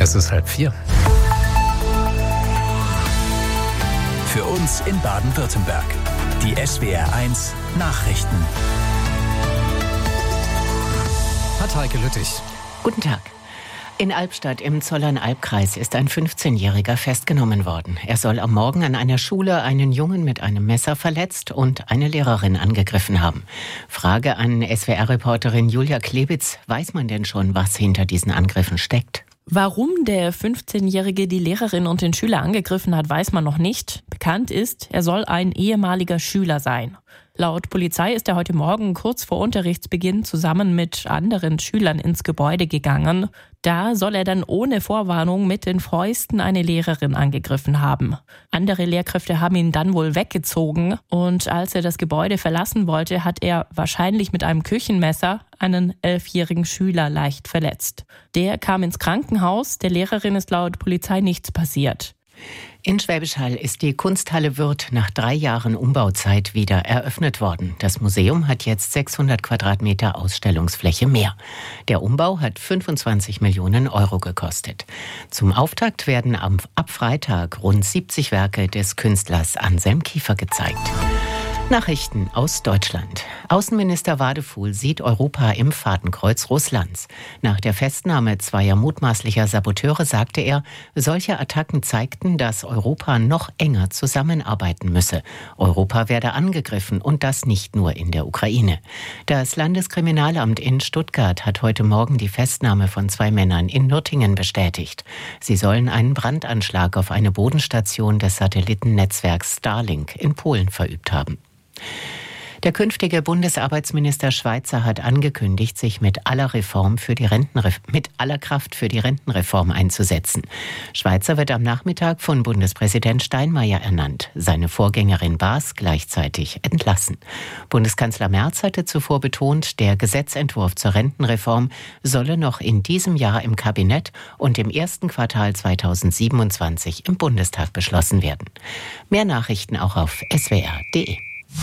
Es ist 3:30. Für uns in Baden-Württemberg. Die SWR1 Nachrichten. Hat Heike Lüttich. Guten Tag. In Albstadt im Zollern-Albkreis ist ein 15-Jähriger festgenommen worden. Er soll am Morgen an einer Schule einen Jungen mit einem Messer verletzt und eine Lehrerin angegriffen haben. Frage an SWR-Reporterin Julia Klebitz. Weiß man denn schon, was hinter diesen Angriffen steckt? Warum der 15-Jährige die Lehrerin und den Schüler angegriffen hat, weiß man noch nicht. Bekannt ist, er soll ein ehemaliger Schüler sein. Laut Polizei ist er heute Morgen kurz vor Unterrichtsbeginn zusammen mit anderen Schülern ins Gebäude gegangen. Da soll er dann ohne Vorwarnung mit den Fäusten eine Lehrerin angegriffen haben. Andere Lehrkräfte haben ihn dann wohl weggezogen und als er das Gebäude verlassen wollte, hat er wahrscheinlich mit einem Küchenmesser einen 11-jährigen Schüler leicht verletzt. Der kam ins Krankenhaus, der Lehrerin ist laut Polizei nichts passiert. In Schwäbisch Hall ist die Kunsthalle Würth nach 3 Jahren Umbauzeit wieder eröffnet worden. Das Museum hat jetzt 600 Quadratmeter Ausstellungsfläche mehr. Der Umbau hat 25 Millionen Euro gekostet. Zum Auftakt werden ab Freitag rund 70 Werke des Künstlers Anselm Kiefer gezeigt. Nachrichten aus Deutschland. Außenminister Wadefuhl sieht Europa im Fadenkreuz Russlands. Nach der Festnahme zweier mutmaßlicher Saboteure sagte er, solche Attacken zeigten, dass Europa noch enger zusammenarbeiten müsse. Europa werde angegriffen und das nicht nur in der Ukraine. Das Landeskriminalamt in Stuttgart hat heute Morgen die Festnahme von 2 Männern in Nürtingen bestätigt. Sie sollen einen Brandanschlag auf eine Bodenstation des Satellitennetzwerks Starlink in Polen verübt haben. Der künftige Bundesarbeitsminister Schweizer hat angekündigt, sich mit aller Kraft für die Rentenreform einzusetzen. Schweizer wird am Nachmittag von Bundespräsident Steinmeier ernannt, seine Vorgängerin Baas gleichzeitig entlassen. Bundeskanzler Merz hatte zuvor betont, der Gesetzentwurf zur Rentenreform solle noch in diesem Jahr im Kabinett und im ersten Quartal 2027 im Bundestag beschlossen werden. Mehr Nachrichten auch auf swr.de.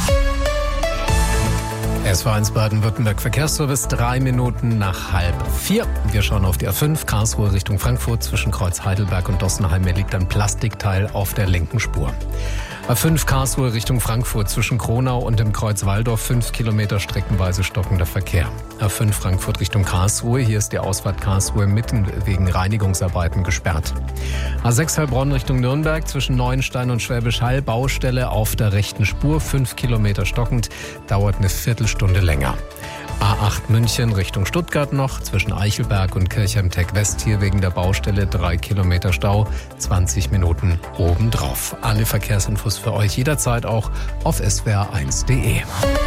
SWR1 Baden-Württemberg Verkehrsservice, 3 Minuten nach 3:30. Wir schauen auf die A5, Karlsruhe Richtung Frankfurt. Zwischen Kreuz Heidelberg und Dossenheim liegt ein Plastikteil auf der linken Spur. A5 Karlsruhe Richtung Frankfurt zwischen Kronau und dem Kreuz Walldorf 5 Kilometer streckenweise stockender Verkehr. A5 Frankfurt Richtung Karlsruhe, hier ist die Ausfahrt Karlsruhe mitten wegen Reinigungsarbeiten gesperrt. A6 Heilbronn Richtung Nürnberg zwischen Neuenstein und Schwäbisch Hall, Baustelle auf der rechten Spur, 5 Kilometer stockend, dauert eine Viertelstunde länger. A8 München Richtung Stuttgart noch, zwischen Eichelberg und Kirchheim-Tech West, hier wegen der Baustelle 3 Kilometer Stau, 20 Minuten obendrauf. Alle Verkehrsinfos für euch jederzeit auch auf swr1.de.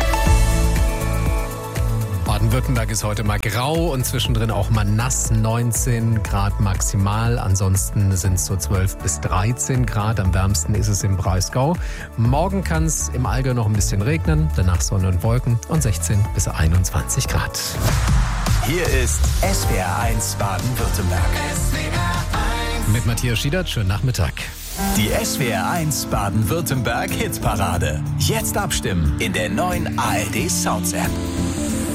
Baden-Württemberg ist heute mal grau und zwischendrin auch mal nass, 19 Grad maximal. Ansonsten sind es so 12 bis 13 Grad. Am wärmsten ist es im Breisgau. Morgen kann es im Allgäu noch ein bisschen regnen, danach Sonne und Wolken und 16 bis 21 Grad. Hier ist SWR1 Baden-Württemberg. Mit Matthias Schiedert, schönen Nachmittag. Die SWR1 Baden-Württemberg Hitparade. Jetzt abstimmen in der neuen ARD Sounds App.